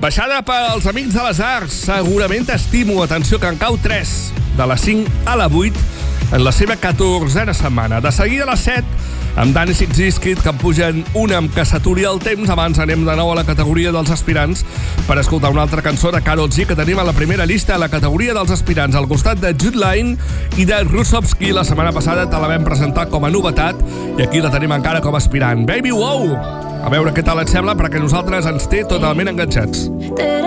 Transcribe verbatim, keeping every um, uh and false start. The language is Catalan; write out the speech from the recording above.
Baixada pels amics de les arts. Segurament t'estimo. Atenció, que en cau tres. De les cinc a la vuit en la seva catorzena setmana. De seguida a les set, amb Dani Sitziskid, que en pugen una amb que s'aturi el temps. Abans anem de nou a la categoria dels aspirants per escoltar una altra cançó de Karol G que tenim a la primera llista a la categoria dels aspirants, al costat de Jude Line i de Rusovski. La setmana passada te la vam presentar com a novetat i aquí la tenim encara com a aspirant. Baby Wow! A veure què tal et sembla, perquè nosaltres ens té totalment enganxats.